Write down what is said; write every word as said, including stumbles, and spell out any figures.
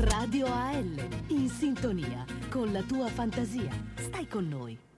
Radio A L, in sintonia con la tua fantasia. Stai con noi.